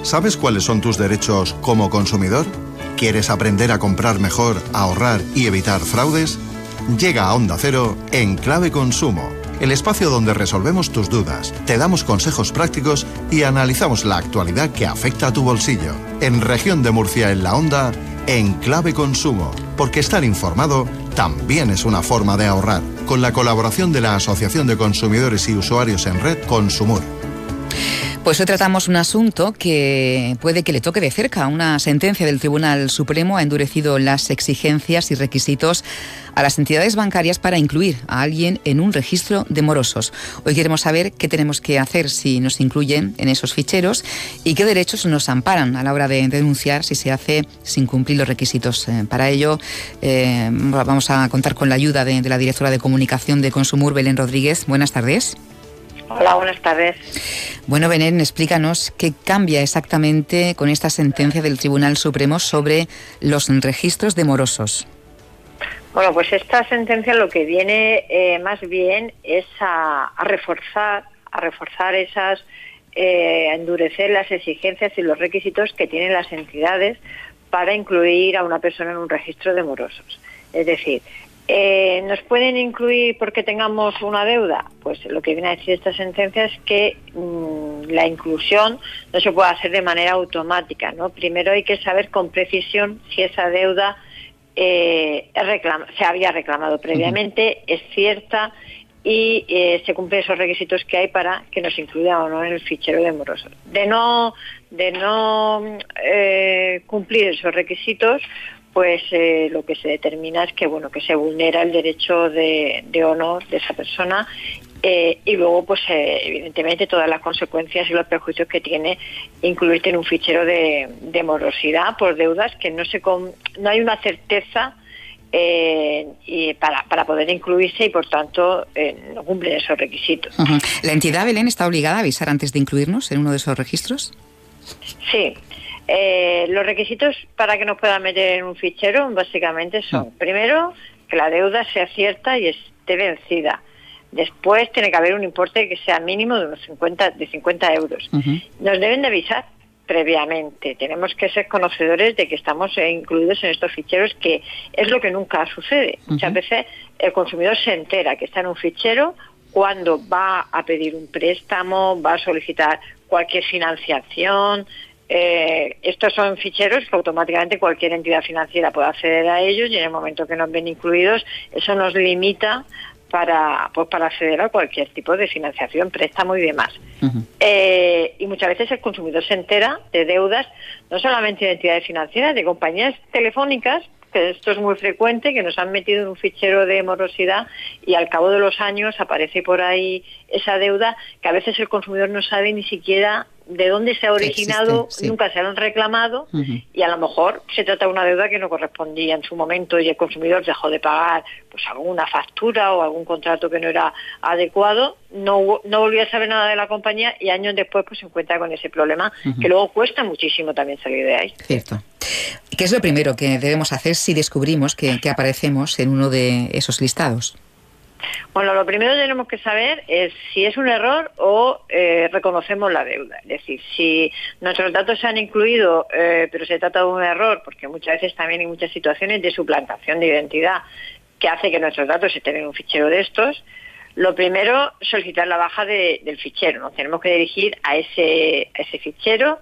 ¿Sabes cuáles son tus derechos como consumidor? ¿Quieres aprender a comprar mejor, ahorrar y evitar fraudes? Llega a Onda Cero en Clave Consumo, el espacio donde resolvemos tus dudas, te damos consejos prácticos y analizamos la actualidad que afecta a tu bolsillo. En Región de Murcia, en la Onda, en Clave Consumo, porque estar informado también es una forma de ahorrar. Con la colaboración de la Asociación de Consumidores y Usuarios en Red, Consumur. Pues hoy tratamos un asunto que puede que le toque de cerca. Una sentencia del Tribunal Supremo ha endurecido las exigencias y requisitos a las entidades bancarias para incluir a alguien en un registro de morosos. Hoy queremos saber qué tenemos que hacer si nos incluyen en esos ficheros y qué derechos nos amparan a la hora de denunciar si se hace sin cumplir los requisitos. Para ello vamos a contar con la ayuda de la directora de comunicación de Consumur, Belén Rodríguez. Buenas tardes. Hola, buenas tardes. Bueno, Belén, explícanos qué cambia exactamente con esta sentencia del Tribunal Supremo sobre los registros de morosos. Bueno, pues esta sentencia lo que viene más bien es a reforzar esas, a endurecer las exigencias y los requisitos que tienen las entidades para incluir a una persona en un registro de morosos. Es decir, ¿nos pueden incluir porque tengamos una deuda? Pues lo que viene a decir esta sentencia es que la inclusión no se puede hacer de manera automática, ¿no? Primero hay que saber con precisión si esa deuda se había reclamado previamente, es cierta y se cumplen esos requisitos que hay para que nos incluya o no en el fichero de morosos. De no cumplir esos requisitos, pues lo que se determina es que que se vulnera el derecho de honor de esa persona y luego pues evidentemente todas las consecuencias y los perjuicios que tiene incluirte en un fichero de morosidad por deudas que no hay una certeza y para poder incluirse y por tanto no cumplen esos requisitos. Uh-huh. ¿La entidad, Belén, está obligada a avisar antes de incluirnos en uno de esos registros? Sí. Los requisitos para que nos puedan meter en un fichero básicamente son, primero, que la deuda sea cierta y esté vencida. Después tiene que haber un importe que sea mínimo de unos 50 euros. Uh-huh. Nos deben de avisar previamente. Tenemos que ser conocedores de que estamos incluidos en estos ficheros, que es lo que nunca sucede. Uh-huh. Muchas veces el consumidor se entera que está en un fichero cuando va a pedir un préstamo, va a solicitar cualquier financiación. Estos son ficheros que automáticamente cualquier entidad financiera puede acceder a ellos y en el momento que nos ven incluidos, eso nos limita para acceder a cualquier tipo de financiación, préstamo y demás. Uh-huh. Y muchas veces el consumidor se entera de deudas, no solamente de entidades financieras, de compañías telefónicas, que esto es muy frecuente, que nos han metido en un fichero de morosidad y al cabo de los años aparece por ahí esa deuda que a veces el consumidor no sabe ni siquiera de dónde se ha originado, existe, sí. Nunca se han reclamado. Uh-huh. Y a lo mejor se trata de una deuda que no correspondía en su momento y el consumidor dejó de pagar pues alguna factura o algún contrato que no era adecuado, no volvió a saber nada de la compañía y años después pues se encuentra con ese problema. Uh-huh. Que luego cuesta muchísimo también salir de ahí. Cierto. ¿Qué es lo primero que debemos hacer si descubrimos que aparecemos en uno de esos listados? Bueno, lo primero que tenemos que saber es si es un error o reconocemos la deuda. Es decir, si nuestros datos se han incluido, pero se trata de un error, porque muchas veces también hay muchas situaciones de suplantación de identidad que hace que nuestros datos estén en un fichero de estos, lo primero, solicitar la baja del fichero. Nos tenemos que dirigir a ese fichero,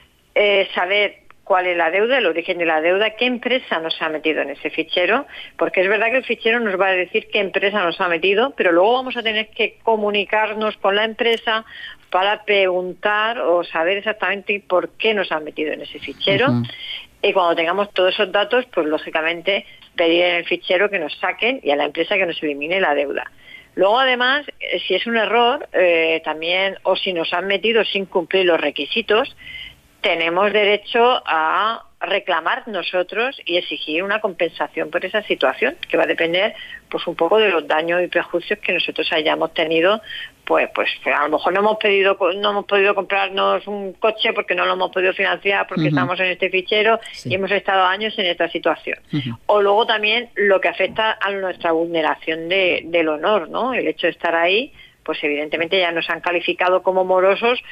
saber cuál es la deuda, el origen de la deuda, qué empresa nos ha metido en ese fichero, porque es verdad que el fichero nos va a decir qué empresa nos ha metido, pero luego vamos a tener que comunicarnos con la empresa para preguntar o saber exactamente por qué nos han metido en ese fichero. Uh-huh. Y cuando tengamos todos esos datos, pues lógicamente pedir en el fichero que nos saquen y a la empresa que nos elimine la deuda. Luego, además, si es un error, también, o si nos han metido sin cumplir los requisitos, tenemos derecho a reclamar nosotros y exigir una compensación por esa situación, que va a depender pues un poco de los daños y perjuicios que nosotros hayamos tenido, pues a lo mejor no hemos podido comprarnos un coche porque no lo hemos podido financiar porque uh-huh. estamos en este fichero sí. Y hemos estado años en esta situación. Uh-huh. O luego también lo que afecta a nuestra vulneración del honor, ¿no? El hecho de estar ahí, pues evidentemente ya nos han calificado como morosos